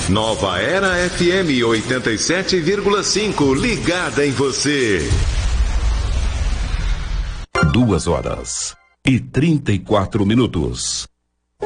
Nova Era FM 87,5, ligada em você. 2h34.